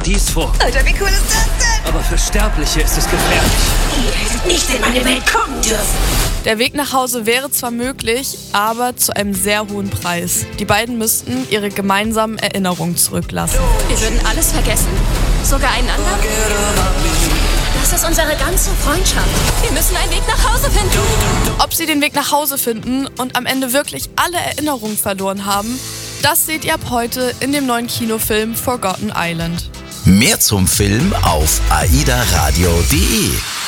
Paradies vor. Alter, wie cool ist das denn? Aber für Sterbliche ist es gefährlich. Ihr hättet nicht in meine Welt kommen dürfen. Der Weg nach Hause wäre zwar möglich, aber zu einem sehr hohen Preis. Die beiden müssten ihre gemeinsamen Erinnerungen zurücklassen. Wir würden alles vergessen. Sogar einander. Das ist unsere ganze Freundschaft. Wir müssen einen Weg nach Hause finden. Ob sie den Weg nach Hause finden und am Ende wirklich alle Erinnerungen verloren haben, das seht ihr ab heute in dem neuen Kinofilm Forgotten Island. Mehr zum Film auf aidaradio.de.